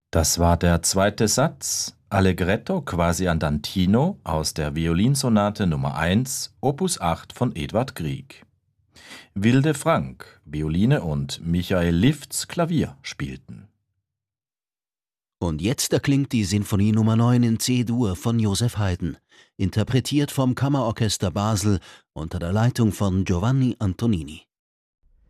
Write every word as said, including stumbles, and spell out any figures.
Das war der zweite Satz, Allegretto quasi andantino aus der Violinsonate Nummer eins, Opus acht von Edvard Grieg. Wilde Frank, Violine und Michael Lifts Klavier spielten. Und jetzt erklingt die Sinfonie Nummer neun in C-Dur von Joseph Haydn, interpretiert vom Kammerorchester Basel unter der Leitung von Giovanni Antonini.